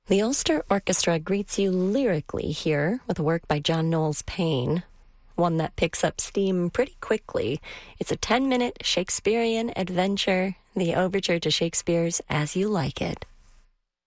The Ulster Orchestra greets you lyrically here with a work by John Knowles Paine, one that picks up steam pretty quickly. It's a 10-minute Shakespearean adventure, the overture to Shakespeare's As You Like It.